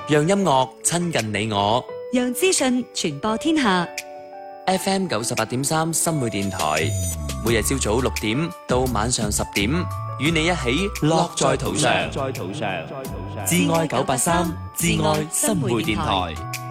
讓音樂親近你我。 讓資訊傳播天下。 FM 98.3新會電台，每日朝早6點到晚上10點，與你一起樂在途上。致愛983，致愛新會電台。